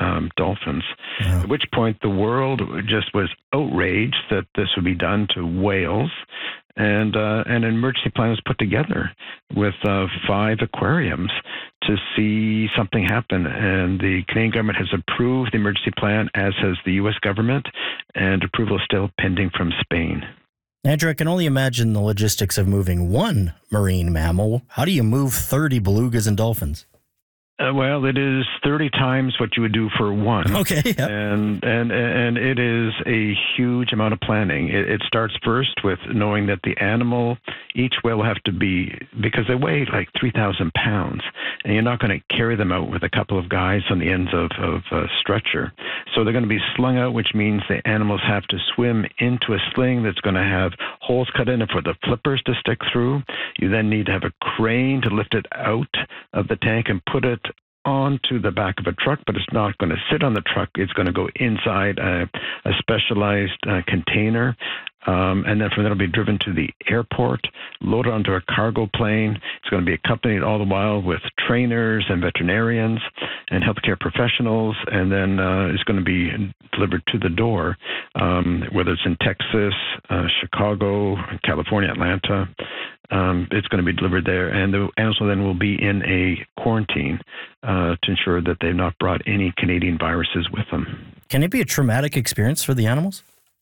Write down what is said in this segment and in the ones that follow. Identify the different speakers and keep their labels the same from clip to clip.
Speaker 1: dolphins.
Speaker 2: Wow.
Speaker 1: At which point the world just was outraged that this would be done to whales. And an emergency plan was put together with 5 aquariums to see something happen. And the Canadian government has approved the emergency plan, as has the U.S. government, and approval is still pending from Spain.
Speaker 2: Andrew, I can only imagine the logistics of moving one marine mammal. How do you move 30 belugas and dolphins?
Speaker 1: Well, it is 30 times what you would do for one.
Speaker 2: Okay. Yep.
Speaker 1: And it is a huge amount of planning. It starts first with knowing that the animal, each whale will have to be, because they weigh like 3,000 pounds, and you're not going to carry them out with a couple of guys on the ends of a stretcher. So they're going to be slung out, which means the animals have to swim into a sling that's going to have holes cut in it for the flippers to stick through. You then need to have a crane to lift it out of the tank and put it onto the back of a truck, but it's not going to sit on the truck. It's going to go inside a specialized container. And then from there, it'll be driven to the airport, loaded onto a cargo plane. It's going to be accompanied all the while with trainers and veterinarians and healthcare professionals. And then it's going to be delivered to the door, whether it's in Texas, Chicago, California, Atlanta. It's going to be delivered there. And the animals then will be in a quarantine to ensure that they've not brought any Canadian viruses with them.
Speaker 2: Can it be a traumatic experience for the animals?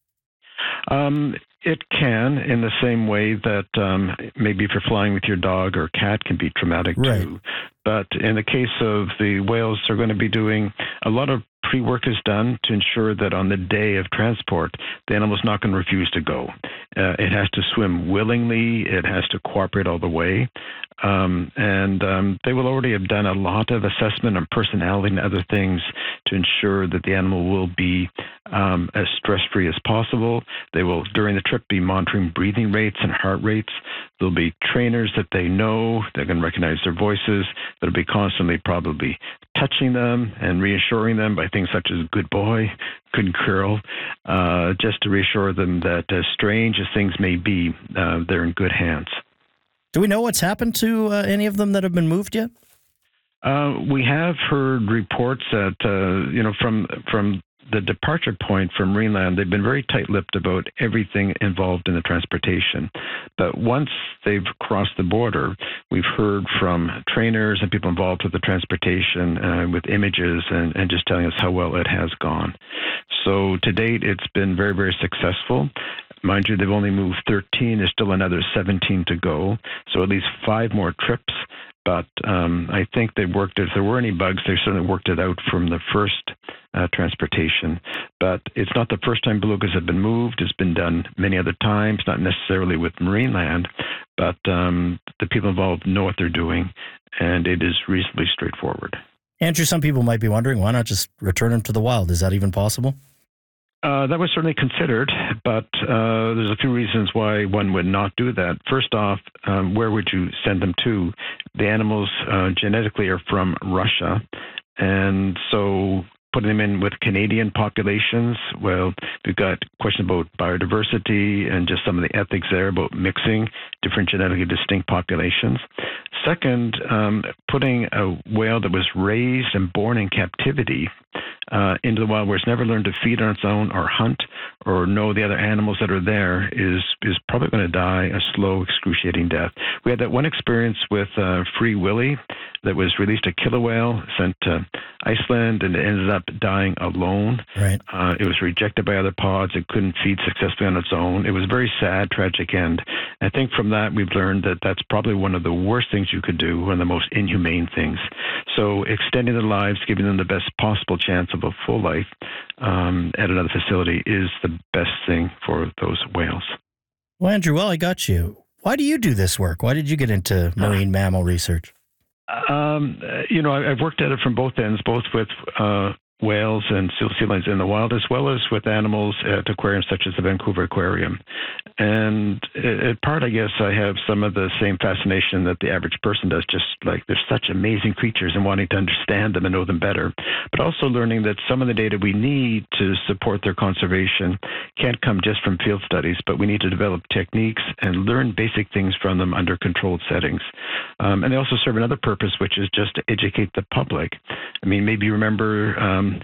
Speaker 1: It can, in the same way that maybe if you're flying with your dog or cat can be traumatic
Speaker 2: Right.
Speaker 1: too. But in the case of the whales, they're going to be doing a lot of pre-work is done to ensure that on the day of transport, the animal's not going to refuse to go. It has to swim willingly. It has to cooperate all the way. And they will already have done a lot of assessment on personality and other things to ensure that the animal will be as stress-free as possible. They will, during the trip, be monitoring breathing rates and heart rates. There'll be trainers that they know. They're going to recognize their voices. They'll be constantly probably touching them and reassuring them by things such as good boy, good girl, just to reassure them that as strange as things may be, they're in good hands.
Speaker 2: Do we know what's happened to any of them that have been moved yet?
Speaker 1: We have heard reports that, from the departure point from Marineland, they've been very tight-lipped about everything involved in the transportation. But once they've crossed the border, we've heard from trainers and people involved with the transportation with images and just telling us how well it has gone. So to date, it's been very, very successful. Mind you, they've only moved 13. There's still another 17 to go. So at least 5 more trips. But I think they worked, if there were any bugs, they certainly worked it out from the first transportation. But it's not the first time belugas have been moved. It's been done many other times, not necessarily with Marineland, but the people involved know what they're doing, and it is reasonably straightforward.
Speaker 2: Andrew, some people might be wondering, why not just return them to the wild? Is that even possible?
Speaker 1: That was certainly considered, but there's a few reasons why one would not do that. First off, where would you send them to? The animals genetically are from Russia, and so putting them in with Canadian populations, well, we've got questions about biodiversity and just some of the ethics there about mixing different genetically distinct populations. Second, putting a whale that was raised and born in captivity into the wild, where it's never learned to feed on its own or hunt or know the other animals that are there, is probably going to die a slow, excruciating death. We had that one experience with Free Willy that was released, a killer whale sent to Iceland, and it ended up dying alone.
Speaker 2: Right.
Speaker 1: It was rejected by other pods. It couldn't feed successfully on its own. It was a very sad, tragic end. I think from that we've learned that that's probably one of the worst things you could do, one of the most inhumane things. So extending their lives, giving them the best possible chance of a full life at another facility is the best thing for those whales.
Speaker 2: Well, Andrew, I got you. Why do you do this work? Why did you get into marine mammal research?
Speaker 1: I've worked at it from both ends, both with whales and sea lions in the wild, as well as with animals at aquariums such as the Vancouver Aquarium. And at part, I guess, I have some of the same fascination that the average person does, just like they're such amazing creatures and wanting to understand them and know them better, but also learning that some of the data we need to support their conservation can't come just from field studies, but we need to develop techniques and learn basic things from them under controlled settings. And they also serve another purpose, which is just to educate the public. I mean, maybe you remember